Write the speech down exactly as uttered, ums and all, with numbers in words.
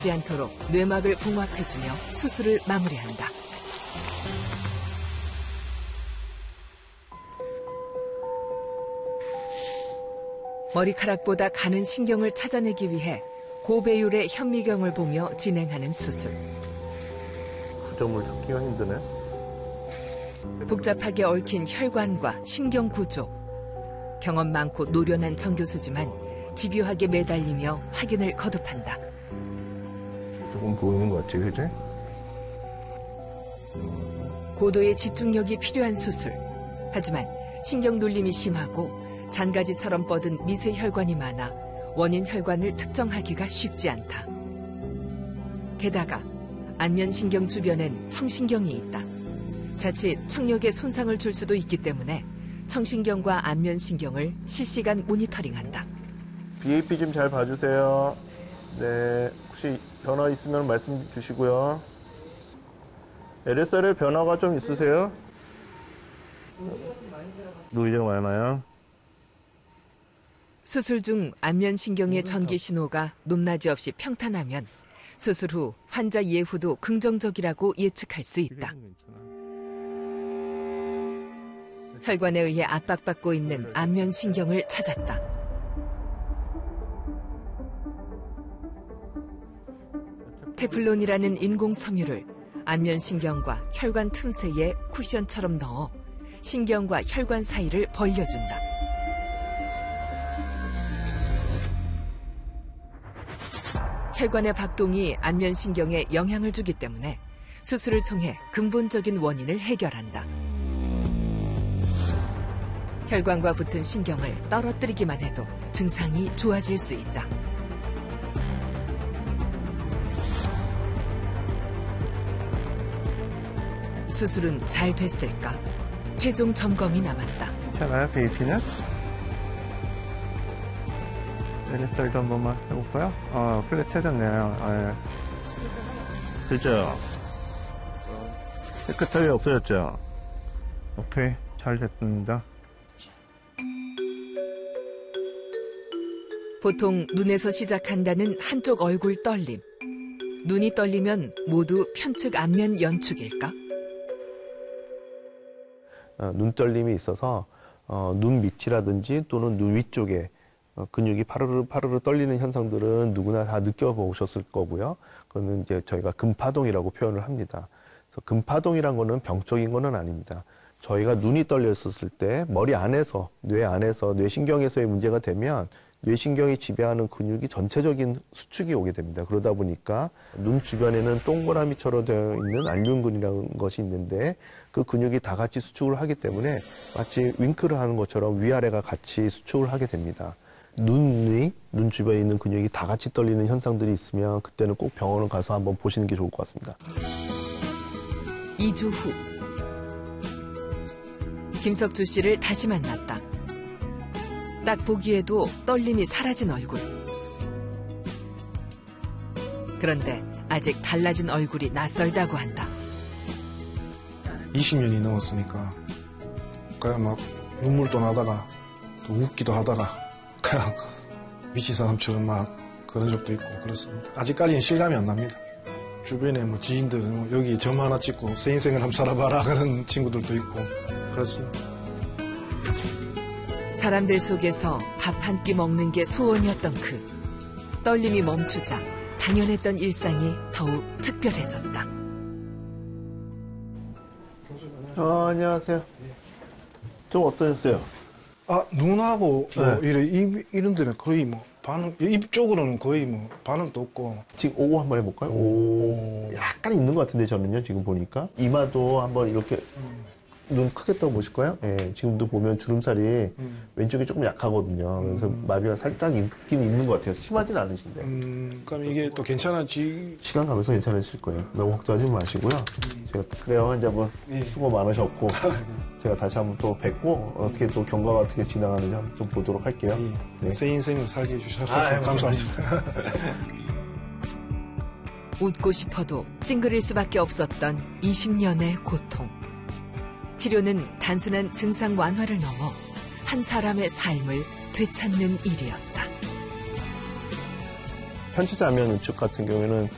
지 않도록 뇌막을 봉합해주며 수술을 마무리한다. 머리카락보다 가는 신경을 찾아내기 위해 고배율의 현미경을 보며 진행하는 수술. 구조물 찾기가 힘드네. 복잡하게 얽힌 혈관과 신경 구조. 경험 많고 노련한 정 교수지만 집요하게 매달리며 확인을 거듭한다. 조금 보이는 것 같지, 그지? 고도의 집중력이 필요한 수술. 하지만 신경 눌림이 심하고 잔가지처럼 뻗은 미세 혈관이 많아 원인 혈관을 특정하기가 쉽지 않다. 게다가 안면신경 주변엔 청신경이 있다. 자칫 청력에 손상을 줄 수도 있기 때문에 청신경과 안면신경을 실시간 모니터링한다. 비에이피 좀 잘 봐주세요. 네, 혹시 변화 있으면 말씀 주시고요. 엘에스알에 변화가 좀 있으세요? 노이즈가 많이 나요? 수술 중 안면신경의 전기 신호가 높낮이 없이 평탄하면 수술 후 환자 예후도 긍정적이라고 예측할 수 있다. 혈관에 의해 압박받고 있는 안면신경을 찾았다. 테플론이라는 인공 섬유를 안면신경과 혈관 틈새에 쿠션처럼 넣어 신경과 혈관 사이를 벌려준다. 혈관의 박동이 안면신경에 영향을 주기 때문에 수술을 통해 근본적인 원인을 해결한다. 혈관과 붙은 신경을 떨어뜨리기만 해도 증상이 좋아질 수 있다. 수술은 잘 됐을까? 최종 점검이 남았다. 괜찮아요, 비에이피는? 엘에스알도 한 번만 해볼까요? 어, 플랫해졌네요. 아, 예. 그죠? 깨끗하게 없어졌죠? 오케이, 잘 됐습니다. 보통 눈에서 시작한다는 한쪽 얼굴 떨림. 눈이 떨리면 모두 편측 안면 연축일까? 어, 눈떨림이 있어서 어, 눈 밑이라든지 또는 눈 위쪽에 어, 근육이 파르르 파르르 떨리는 현상들은 누구나 다 느껴보셨을 거고요. 그거는 이제 저희가 금파동이라고 표현을 합니다. 그래서 금파동이란 거는 병적인 거는 아닙니다. 저희가 눈이 떨려 있었을 때 머리 안에서, 뇌 안에서, 뇌신경에서의 문제가 되면 뇌신경이 지배하는 근육이 전체적인 수축이 오게 됩니다. 그러다 보니까 눈 주변에는 동그라미처럼 되어 있는 안륜근이라는 것이 있는데 그 근육이 다 같이 수축을 하기 때문에 마치 윙크를 하는 것처럼 위아래가 같이 수축을 하게 됩니다. 눈이, 눈 주변에 있는 근육이 다 같이 떨리는 현상들이 있으면 그때는 꼭 병원을 가서 한번 보시는 게 좋을 것 같습니다. 이 주 후 김석주 씨를 다시 만났다. 딱 보기에도 떨림이 사라진 얼굴. 그런데 아직 달라진 얼굴이 낯설다고 한다. 이십 년이 넘었으니까 그냥 막 눈물도 나다가 또 웃기도 하다가 그냥 미친 사람처럼 막 그런 적도 있고 그렇습니다. 아직까지는 실감이 안 납니다. 주변에 뭐 지인들 뭐 여기 점 하나 찍고 새 인생을 한번 살아봐라 그런 친구들도 있고 그렇습니다. 사람들 속에서 밥 한 끼 먹는 게 소원이었던 그 떨림이 멈추자 당연했던 일상이 더욱 특별해졌다. 어, 안녕하세요. 좀 어떠셨어요? 아 눈하고 네. 뭐 이래 입 이런 데는 거의 뭐 반응 입 쪽으로는 거의 뭐 반응도 없고. 지금 오 한번 해볼까요? 오. 오. 약간 있는 것 같은데 저는요 지금 보니까 이마도 한번 이렇게 음. 눈 크게 떠보실까요? 예, 지금도 보면 주름살이 음. 왼쪽이 조금 약하거든요. 그래서 음. 마비가 살짝 있긴 있는 것 같아요. 심하진 않으신데. 음, 그럼 이게 또 괜찮아지. 시간 가면서 괜찮으실 거예요. 너무 걱정하지 마시고요. 제가 그래요 환자분 예. 수고 많으셨고 제가 다시 한번 또 뵙고 어떻게 또 경과가 어떻게 지나가는지 한번 좀 보도록 할게요. 예. 네. 새 인생을 살게 해주셔서 아유, 감사합니다. 웃고 싶어도 찡그릴 수밖에 없었던 이십 년의 고통. 치료는 단순한 증상 완화를 넘어 한 사람의 삶을 되찾는 일이었다. 편취자 안면 우측 같은 경우에는